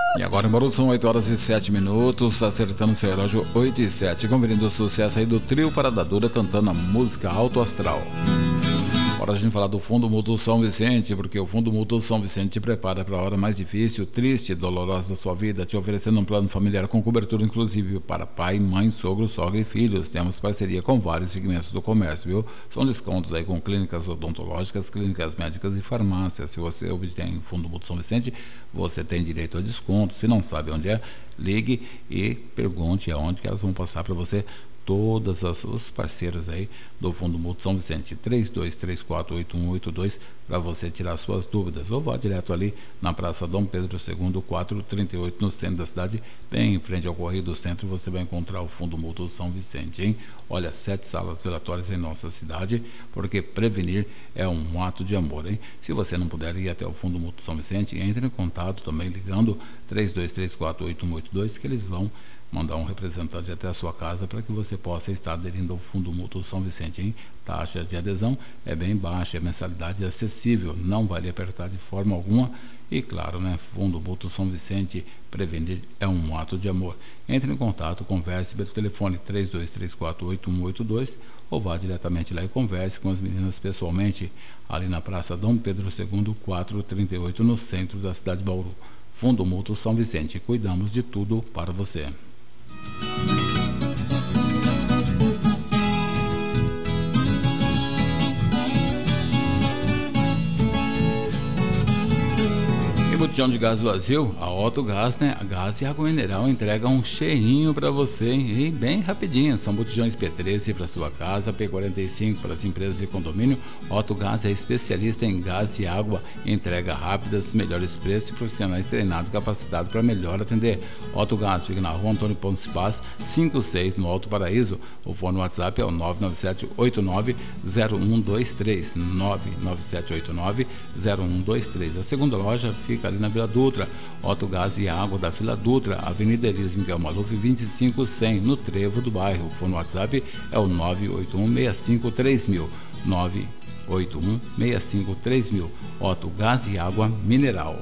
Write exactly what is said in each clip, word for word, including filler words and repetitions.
E agora em Bauru são oito horas e sete minutos, acertando o seu relógio oito e sete, conferindo o sucesso aí do trio Parada Dura cantando a música Alto Astral. Hora de a gente falar do Fundo Mútuo São Vicente, porque o Fundo Mútuo São Vicente te prepara para a hora mais difícil, triste e dolorosa da sua vida, te oferecendo um plano familiar com cobertura inclusive para pai, mãe, sogro, sogra e filhos. Temos parceria com vários segmentos do comércio, viu? São descontos aí com clínicas odontológicas, clínicas médicas e farmácias. Se você obtém Fundo Mútuo São Vicente, você tem direito a desconto. Se não sabe onde é, ligue e pergunte aonde que elas vão passar para você. Todos os parceiros aí do Fundo Mútuo São Vicente, três dois três quatro oito um oito dois, para você tirar suas dúvidas, ou vá direto ali na Praça Dom Pedro segundo, quatrocentos e trinta e oito, no centro da cidade, bem em frente ao Correio do Centro, você vai encontrar o Fundo Mútuo São Vicente, hein? Olha, sete salas velatórias em nossa cidade, porque prevenir é um ato de amor, hein? Se você não puder ir até o Fundo Mútuo São Vicente, entre em contato também ligando três dois três quatro oito um oito dois, que eles vão mandar um representante até a sua casa para que você possa estar aderindo ao Fundo Mútuo São Vicente, hein? Taxa de adesão é bem baixa, a mensalidade é acessível, não vai lhe apertar de forma alguma. E claro, né, Fundo Mútuo São Vicente, prevenir é um ato de amor. Entre em contato, converse pelo telefone três dois três quatro oito um oito dois ou vá diretamente lá e converse com as meninas pessoalmente, ali na Praça Dom Pedro segundo, quatrocentos e trinta e oito, no centro da cidade de Bauru. Fundo Mútuo São Vicente, cuidamos de tudo para você. Botijão de gás vazio, a Otto Gás, né? A Gás e Água Mineral entrega um cheirinho para você, hein? E bem rapidinho. São botijões P treze para sua casa, P quarenta e cinco para as empresas de condomínio. Otto Gás é especialista em gás e água, entrega rápida, os melhores preços e profissionais treinados e capacitados para melhor atender. Otto Gás fica na rua Antônio Pontes Paz, cinquenta e seis, no Alto Paraíso. O fone no WhatsApp é o nove nove sete oito nove zero um dois três, nove nove sete oito nove zero um dois três. A segunda loja fica ali na Vila Dutra, Otto Gás e Água da Vila Dutra, Avenida Elis Miguel Maluf vinte e cinco cem, no Trevo do Bairro. O fone WhatsApp é o nove oito um seis cinco três mil, nove oito um seis cinco três mil. Otto Gás e Água Mineral.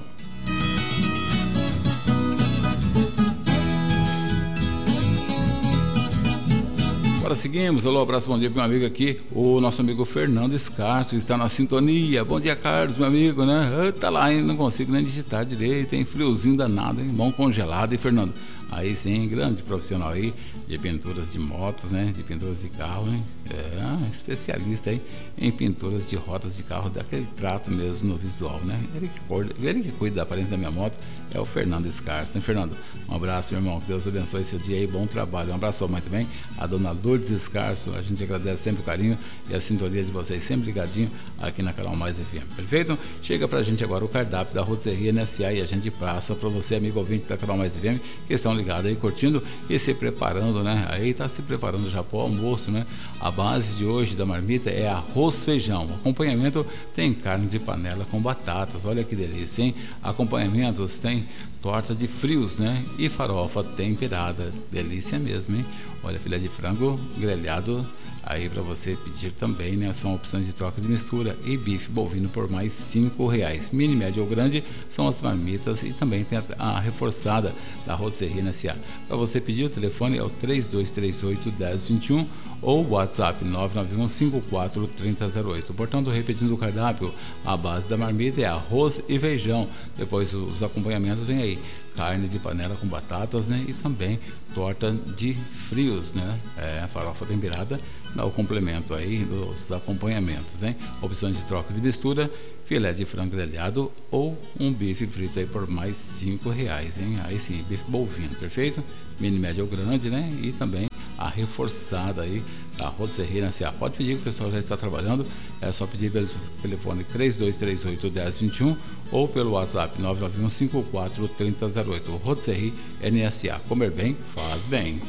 Agora seguimos, alô, abraço, bom dia para meu amigo aqui, o nosso amigo Fernando Escarso, está na sintonia. Bom dia, Carlos, meu amigo, né? Tá lá, hein? Não consigo nem digitar direito, tem friozinho danado, hein? Mão congelada, e Fernando, aí sim, grande profissional aí de pinturas de motos, né? De pinturas de carro, hein? É, especialista aí em pinturas de rodas de carro, daquele trato mesmo no visual, né? Ele que cuida, ele que cuida da aparência da minha moto é o Fernando Escarso, né, Fernando? Um abraço, meu irmão, que Deus abençoe seu dia aí, bom trabalho. Um abraço à mãe também, a dona Lourdes Escarso, a gente agradece sempre o carinho e a sintonia de vocês, sempre ligadinho aqui na Canal Mais F M, perfeito? Chega pra gente agora o cardápio da Rotisserie N S A e a gente passa pra você, amigo ouvinte da Canal Mais F M, que estão ligados aí, curtindo e se preparando, né? Aí tá se preparando já pro almoço, né? A base de hoje da marmita é arroz, feijão. O acompanhamento tem carne de panela com batatas, olha que delícia, hein? Acompanhamentos tem torta de frios, né? E farofa temperada, delícia mesmo, hein? Olha, filé de frango grelhado aí para você pedir também, né? São opções de troca de mistura. E bife bovino por mais cinco reais. Mini, médio ou grande são as marmitas e também tem a, a reforçada da Rotisserie N S A. Para você pedir, o telefone é o três dois três oito, um zero dois um ou o WhatsApp nove nove um cinco quatro três zero zero oito. Portanto, repetindo o cardápio, a base da marmita é arroz e feijão. Depois os acompanhamentos vem aí carne de panela com batatas, né? E também torta de frios, né? É, farofa temperada, dá o complemento aí dos acompanhamentos, hein? Opções de troca de mistura, filé de frango grelhado ou um bife frito aí por mais cinco reais, hein? Aí sim, bife bovino, perfeito? Mini, médio ou grande, né? E também a reforçada aí da Rotisserie N S A. Pode pedir que o pessoal já está trabalhando, é só pedir pelo telefone três dois três oito, um zero dois um ou pelo WhatsApp nove nove um cinco quatro três zero zero oito. Rotisserie N S A. Comer bem, faz bem.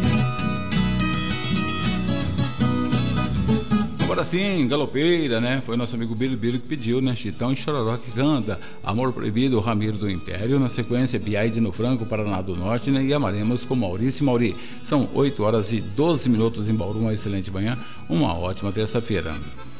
Agora sim, galopeira, né? Foi nosso amigo Biro Biro que pediu, né? Chitão e Chororó que canta Amor Proibido, Ramiro do Império. Na sequência, Biaide no Franco, Paraná do Norte, né? E amaremos com Maurício e Mauri. São oito horas e doze minutos em Bauru. Uma excelente manhã, uma ótima terça-feira.